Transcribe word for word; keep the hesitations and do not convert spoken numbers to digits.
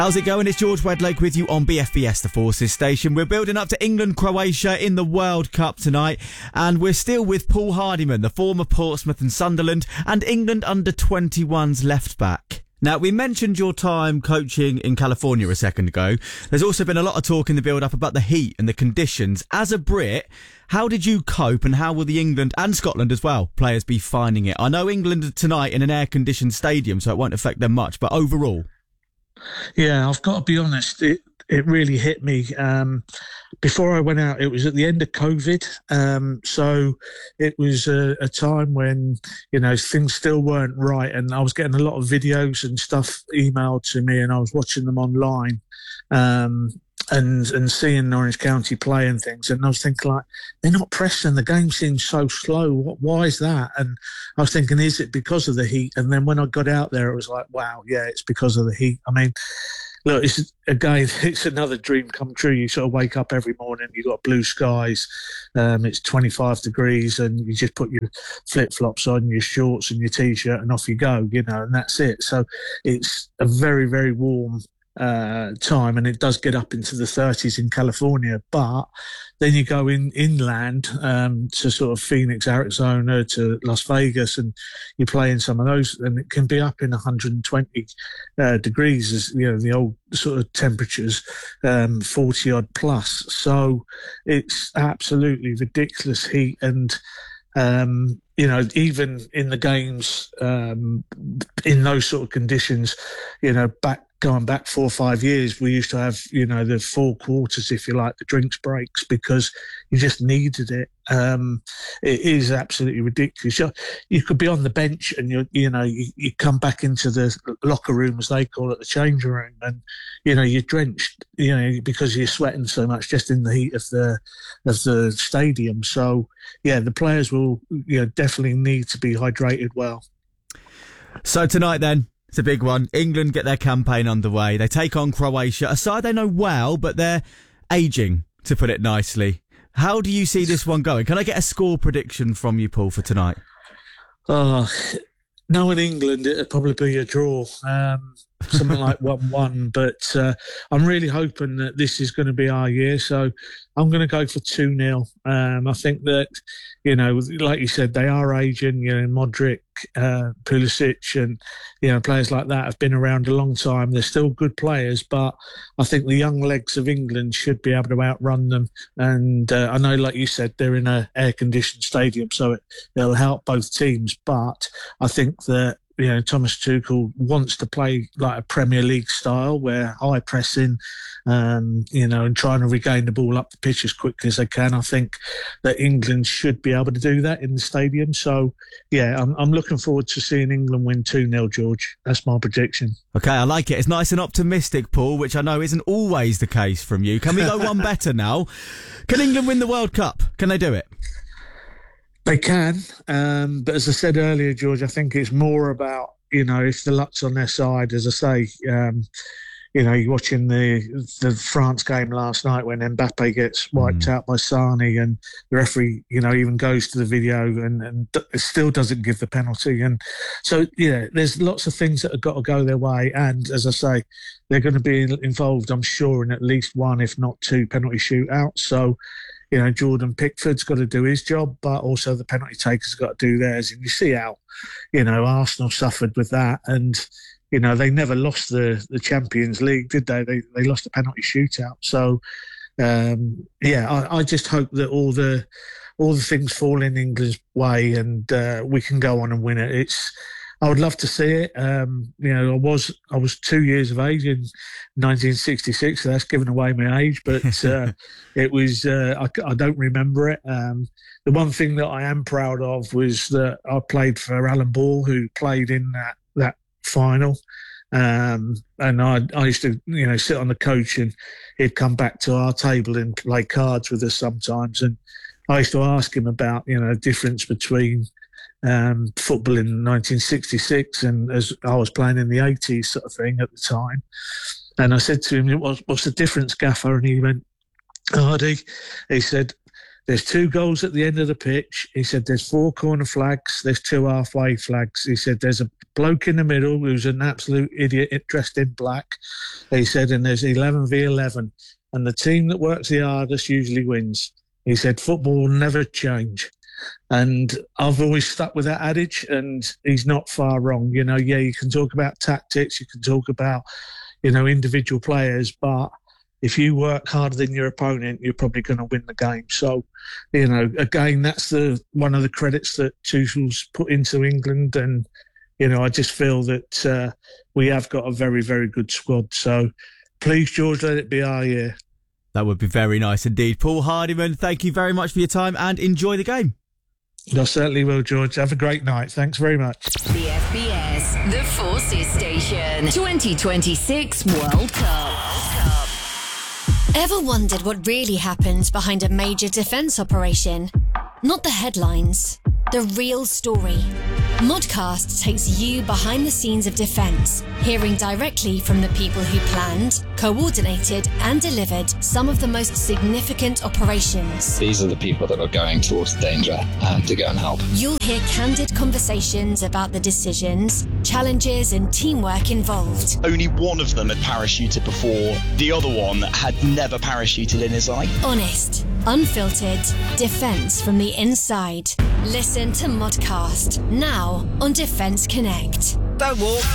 How's it going? It's George Wedlake with you on B F B S, the Forces station. We're building up to England-Croatia in the World Cup tonight, and we're still with Paul Hardiman, the former Portsmouth and Sunderland and England under twenty-ones left-back. Now, we mentioned your time coaching in California a second ago. There's also been a lot of talk in the build-up about the heat and the conditions. As a Brit, how did you cope, and how will the England and Scotland as well players be finding it? I know England are tonight in an air-conditioned stadium, so it won't affect them much, but overall... Yeah, I've got to be honest, it, it really hit me. Um, before I went out, it was at the end of COVID. Um, so it was a, a time when, you know, things still weren't right. And I was getting a lot of videos and stuff emailed to me, and I was watching them online. Um, and and seeing Orange County play and things, and I was thinking, like, they're not pressing, the game seems so slow, what, why is that? And I was thinking, is it because of the heat? And then when I got out there, it was like, wow, yeah, it's because of the heat. I mean, look, it's again, it's another dream come true. You sort of wake up every morning, you've got blue skies, um, it's twenty-five degrees, and you just put your flip-flops on, your shorts and your T-shirt, and off you go, you know, and that's it. So it's a very, very warm uh time, and it does get up into the thirties in California, but then you go in inland um to sort of Phoenix, Arizona, to Las Vegas, and you play in some of those, and it can be up in one hundred twenty uh, degrees, as you know, the old sort of temperatures, um forty odd plus. So it's absolutely ridiculous heat. And um you know, even in the games, um in those sort of conditions, you know, back going back four or five years, we used to have, you know, the four quarters, if you like, the drinks breaks, because you just needed it. Um, it is absolutely ridiculous. You, you could be on the bench, and you, you know, you, you come back into the locker room, as they call it, the changing room, and you know, you're drenched, you know, because you're sweating so much just in the heat of the of the stadium. So yeah, the players will, you know, definitely need to be hydrated well. So tonight, then. It's a big one. England get their campaign underway. They take on Croatia, a side they know well, but they're ageing, to put it nicely. How do you see this one going? Can I get a score prediction from you, Paul, for tonight? Oh, knowing England, it'd probably be a draw. Um, something like one one. But uh, I'm really hoping that this is going to be our year. So I'm going to go for two nil. Um, I think that, you know, like you said, they are aging. You know, Modric, uh, Pulisic, and, you know, players like that have been around a long time. They're still good players, but I think the young legs of England should be able to outrun them. And uh, I know, like you said, they're in an air-conditioned stadium, so it, it'll help both teams. But I think that, you know, Thomas Tuchel wants to play like a Premier League style, where high pressing, um, you know, and trying to regain the ball up the pitch as quickly as they can. I think that England should be able to do that in the stadium. So, yeah, I'm, I'm looking forward to seeing England win two nil, George. That's my prediction. Okay, I like it. It's nice and optimistic, Paul, which I know isn't always the case from you. Can we go one better now? Can England win the World Cup? Can they do it? They can, um, but as I said earlier, George, I think it's more about, you know, if the luck's on their side. As I say, um, you know, you're watching the the France game last night when Mbappe gets wiped mm. out by Sane, and the referee, you know, even goes to the video and, and it still doesn't give the penalty. And so, yeah, there's lots of things that have got to go their way. And as I say, they're going to be involved, I'm sure, in at least one, if not two, penalty shootouts. So, you know, Jordan Pickford's got to do his job, but also the penalty takers got to do theirs. And you see how, you know, Arsenal suffered with that. And, you know, they never lost the, the Champions League, did they? They they lost a penalty shootout. So, um, yeah, I, I just hope that all the all the things fall in England's way, and uh, we can go on and win it. It's I would love to see it. Um, you know, I was I was two years of age in nineteen sixty-six, so that's giving away my age. But uh, it was uh, I, I don't remember it. Um, the one thing that I am proud of was that I played for Alan Ball, who played in that that final. Um, and I, I used to, you know, sit on the coach, and he'd come back to our table and play cards with us sometimes. And I used to ask him about, you know, the difference between um, football in nineteen sixty-six and as I was playing in the eighties, sort of thing at the time. And I said to him, what's, what's the difference, Gaffer? And he went, Hardy, he said, there's two goals at the end of the pitch. He said there's four corner flags, there's two halfway flags. He said there's a bloke in the middle who's an absolute idiot dressed in black. He said, and there's eleven v eleven, and the team that works the hardest usually wins. He said football will never change. And I've always stuck with that adage, and he's not far wrong. You know, yeah, you can talk about tactics, you can talk about, you know, individual players, but if you work harder than your opponent, you're probably going to win the game. So, you know, again, that's the one of the credits that Tuchel's put into England. And, you know, I just feel that uh, we have got a very, very good squad. So please, George, let it be our year. That would be very nice indeed. Paul Hardiman, thank you very much for your time and enjoy the game. I certainly will, George. Have a great night. Thanks very much. The F B S, the Forces Station, twenty twenty-six World Cup. Ever wondered what really happens behind a major defence operation? Not the headlines, the real story. Modcast takes you behind the scenes of defence, hearing directly from the people who planned, coordinated and delivered some of the most significant operations. These are the people that are going towards danger and to go and help. You'll hear candid conversations about the decisions, challenges and teamwork involved. Only one of them had parachuted before. The other one had never parachuted in his life. Honest, unfiltered, defence from the inside. Listen to Modcast now on Defence Connect. Don't walk.